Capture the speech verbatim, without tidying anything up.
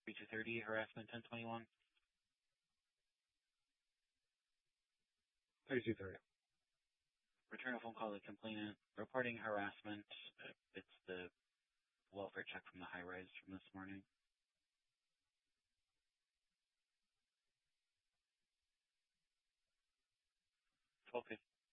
thirty-two thirty, harassment ten twenty-one. thirty-two thirty. Return a phone call to the complainant reporting harassment. Uh, It's the welfare check from the high rise from this morning. twelve fifty.